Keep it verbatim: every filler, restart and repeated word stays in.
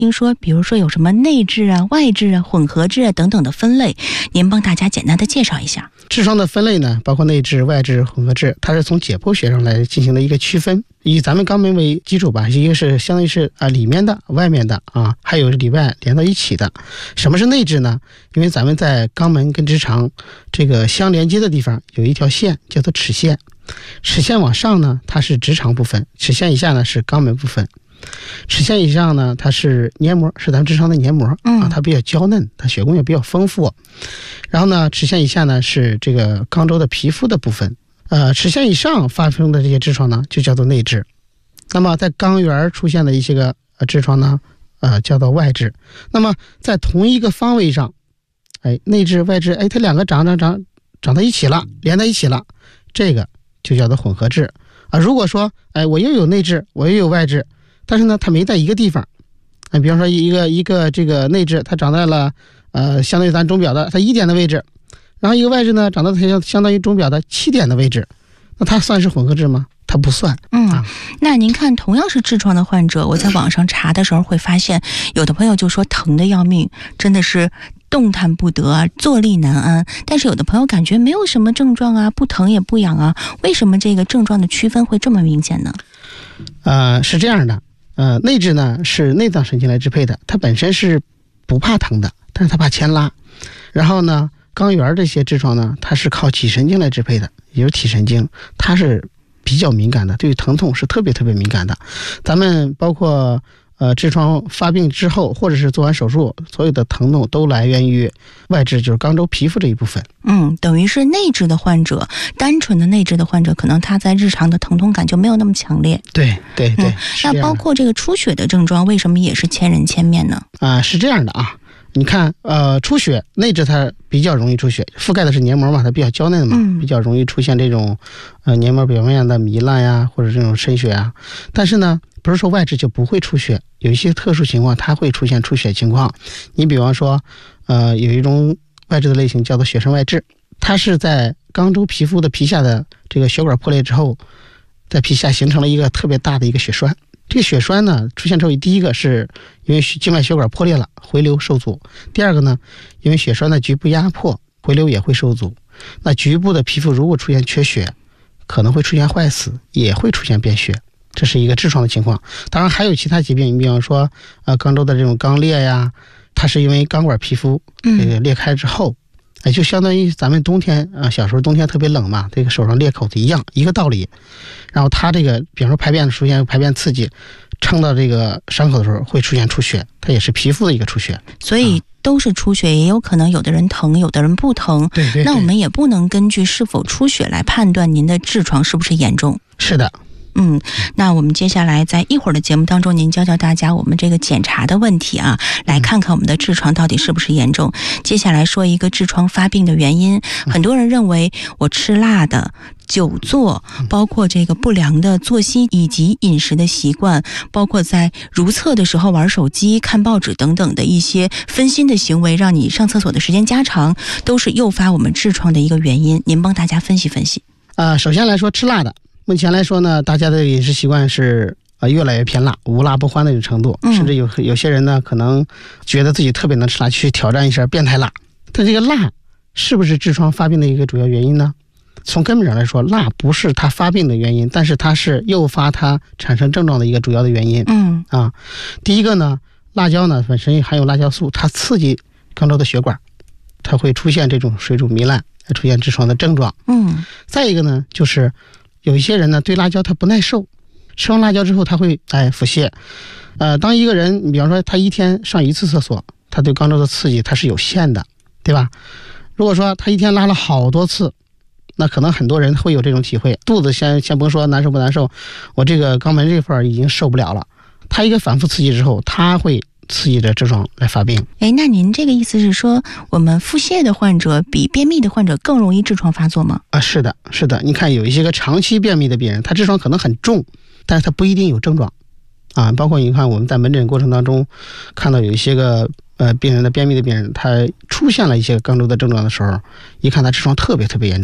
应说比如说有什么内痔啊、外痔啊、混合痔啊等等的分类，您帮大家简单的介绍一下。 痔疮的分类呢，包括内痔、外痔、混合痔，它是从解剖学上来进行的一个区分，以咱们肛门为基础吧，一个是相当于是啊里面的、外面的啊，还有里外连到一起的。什么是内痔呢？因为咱们在肛门跟直肠这个相连接的地方有一条线叫做齿线，齿线往上呢它是直肠部分，齿线以下呢是肛门部分。齿线以上呢，它是黏膜，是咱们直肠的黏膜啊，它比较娇嫩，它血供也比较丰富。然后呢，齿线以下呢是这个肛周的皮肤的部分。呃，齿线以上发生的这些痔疮呢，就叫做内痔。那么在肛缘出现的一些个呃痔疮呢，呃，叫做外痔。那么在同一个方位上，哎，内痔外痔，哎，它两个长长长长在一起了，连在一起了，这个就叫做混合痔啊。如果说，哎，我又有内痔，我又有外痔。但是呢，它没在一个地方，啊，比方说一个一个这个内痔，它长在了呃相当于咱钟表的它一点的位置，然后一个外痔呢长到它相当于钟表的七点的位置，那它算是混合痔吗？它不算。 嗯、啊，那您看，同样是痔疮的患者，我在网上查的时候会发现，有的朋友就说疼得要命，真的是动弹不得，坐立难安。但是有的朋友感觉没有什么症状啊，不疼也不痒啊，为什么这个症状的区分会这么明显呢？ 呃，是这样的。呃，内痔呢是内脏神经来支配的，它本身是不怕疼的，但是它怕牵拉。然后呢，肛缘这些痔疮呢，它是靠脊神经来支配的，也就是体神经，它是比较敏感的，对于疼痛是特别特别敏感的。咱们包括呃痔疮发病之后，或者是做完手术，所有的疼痛都来源于外痔，就是肛周皮肤这一部分。 嗯，等于是内痔的患者，单纯的内痔的患者，可能他在日常的疼痛感就没有那么强烈。 对对对、嗯。 那包括这个出血的症状，为什么也是千人千面呢？ 啊、呃，是这样的啊。你看，呃，出血内痔它比较容易出血，覆盖的是黏膜嘛，它比较娇嫩嘛，嗯、比较容易出现这种呃黏膜表面的糜烂呀，或者这种渗血啊。但是呢，不是说外痔就不会出血，有一些特殊情况它会出现出血情况。你比方说，呃，有一种外痔的类型叫做血栓外痔，它是在肛周皮肤的皮下的这个血管破裂之后，在皮下形成了一个特别大的一个血栓。这个血栓呢出现之后，第一个是因为静脉血管破裂了，回流受阻；第二个呢，因为血栓的局部压迫，回流也会受阻。那局部的皮肤如果出现缺血，可能会出现坏死，也会出现变血，这是一个痔疮的情况。当然还有其他疾病，你比方说呃肛周的这种肛裂呀，它是因为肛管皮肤这个裂开之后，哎、嗯，就相当于咱们冬天啊、呃，小时候冬天特别冷嘛，这个手上裂口子一样，一个道理。然后它这个，比方说排便出现排便刺激，撑到这个伤口的时候会出现出血，它也是皮肤的一个出血。 所以都是出血，也有可能有的人疼，有的人不疼。 对 对, 对。 那我们也不能根据是否出血来判断您的痔疮是不是严重。 是的。 嗯，那我们接下来在一会儿的节目当中，您教教大家我们这个检查的问题啊，来看看我们的痔疮到底是不是严重。接下来说一个痔疮发病的原因，很多人认为我吃辣的、久坐，包括这个不良的作息以及饮食的习惯，包括在如厕的时候玩手机、看报纸等等的一些分心的行为，让你上厕所的时间加长，都是诱发我们痔疮的一个原因。您帮大家分析分析。 呃，首先来说吃辣的。目前来说呢，大家的饮食习惯是呃越来越偏辣，无辣不欢的那种程度，嗯、甚至有有些人呢可能觉得自己特别能吃辣，去挑战一下变态辣。但这个辣是不是痔疮发病的一个主要原因呢？从根本上来说，辣不是它发病的原因，但是它是诱发它产生症状的一个主要的原因。嗯啊，第一个呢，辣椒呢本身含有辣椒素，它刺激肛周的血管，它会出现这种水肿糜烂，出现痔疮的症状。嗯，再一个呢就是有一些人呢对辣椒他不耐受，吃完辣椒之后他会哎腹泻。呃，当一个人你比方说他一天上一次厕所，他对肛周的刺激它是有限的，对吧？如果说他一天拉了好多次，那可能很多人会有这种体会，肚子先先甭说难受不难受，我这个肛门这块已经受不了了。他一个反复刺激之后，他会刺激着痔疮来发病。 哎，那您这个意思是说，我们腹泻的患者比便秘的患者更容易痔疮发作吗？ 啊，是的，是的。你看有一些个长期便秘的病人，他痔疮可能很重，但是他不一定有症状。啊，包括你看我们在门诊过程当中看到有一些个呃病人的便秘的病人，他出现了一些肛周的症状的时候，一看他痔疮特别特别严重。